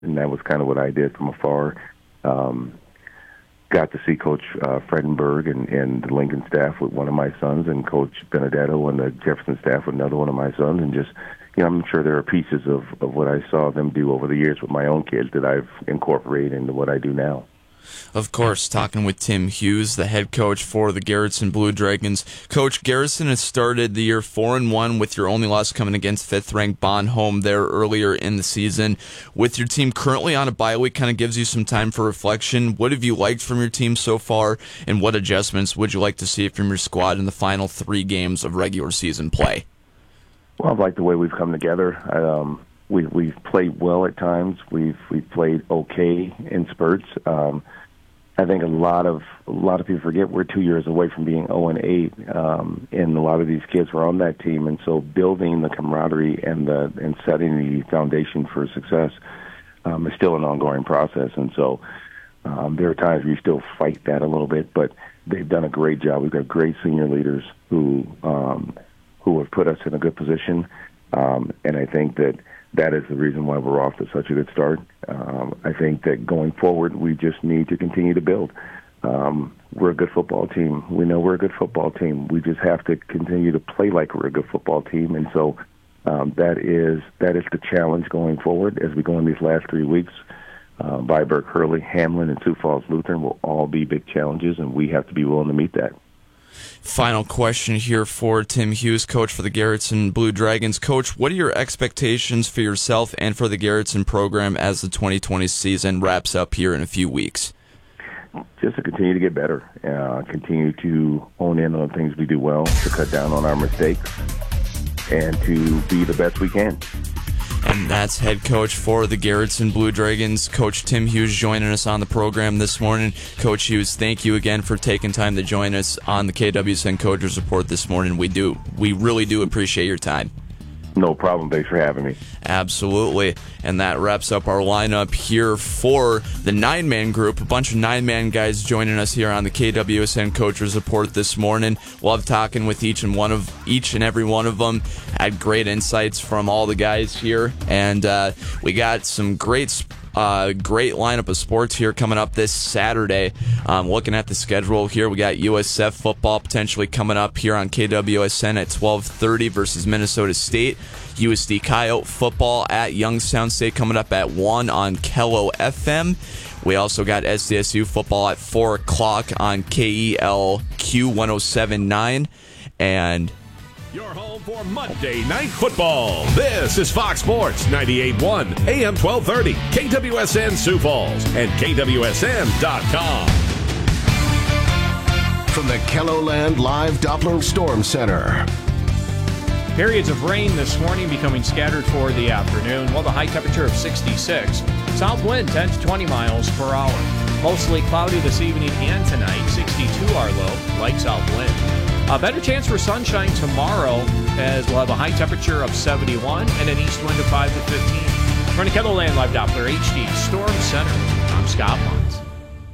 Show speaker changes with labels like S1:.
S1: and that was kind of what I did from afar. Got to see Coach Fredenberg and the Lincoln staff with one of my sons, and Coach Benedetto and the Jefferson staff with another one of my sons, and just, I'm sure there are pieces of what I saw them do over the years with my own kids that I've incorporated into what I do now.
S2: Of course, talking with Tim Hughes, the head coach for the Garretson Blue Dragons. Coach, Garretson has started the year 4-1 with your only loss coming against fifth-ranked Bon home there earlier in the season. With your team currently on a bye week, kind of gives you some time for reflection. What have you liked from your team so far, and what adjustments would you like to see from your squad in the final 3 games of regular season play?
S1: Well, I like the way we've come together. We've played well at times. We've played okay in spurts. I think a lot of people forget we're 2 years away from being 0-8, and a lot of these kids were on that team, and so building the camaraderie and setting the foundation for success is still an ongoing process. And so there are times we still fight that a little bit, but they've done a great job. We've got great senior leaders who have put us in a good position, and I think that is the reason why we're off to such a good start. I think that going forward, we just need to continue to build. We're a good football team. We know we're a good football team. We just have to continue to play like we're a good football team. And so that is the challenge going forward as we go in these last 3 weeks. Viborg, Hurley, Hamlin, and Sioux Falls Lutheran will all be big challenges, and we have to be willing to meet that.
S2: Final question here for Tim Hughes, coach for the Garretson Blue Dragons. Coach, what are your expectations for yourself and for the Garretson program as the 2020 season wraps up here in a few weeks?
S1: Just to continue to get better, continue to hone in on the things we do well, to cut down on our mistakes, and to be the best we can.
S2: And that's head coach for the Garretson Blue Dragons, Coach Tim Hughes, joining us on the program this morning. Coach Hughes, thank you again for taking time to join us on the KWSN Coaches Report this morning. We really do appreciate your time.
S1: No problem. Thanks for having me.
S2: Absolutely. And that wraps up our lineup here for the 9-man group. A bunch of 9-man guys joining us here on the KWSN Coaches Report this morning. Love talking with each and every one of them. Had great insights from all the guys here. And we got some great lineup of sports here coming up this Saturday. Looking at the schedule here, we got USF football potentially coming up here on KWSN at 12:30 versus Minnesota State. USD Coyote football at Youngstown State coming up at 1 on Kello FM. We also got SDSU football at 4 o'clock on KELQ 107.9. And
S3: your home for Monday Night Football. This is Fox Sports 98.1 AM 1230, KWSN Sioux Falls, and KWSN.com.
S4: From the KELOLAND Live Doppler Storm Center.
S5: Periods of rain this morning becoming scattered for the afternoon. Well, the high temperature of 66. South wind 10 to 20 miles per hour. Mostly cloudy this evening and tonight. 62 our low, light south wind. A better chance for sunshine tomorrow as we'll have a high temperature of 71 and an east wind of 5 to 15. From the KELOLAND Live Doppler HD Storm Center, I'm Scott Muntz.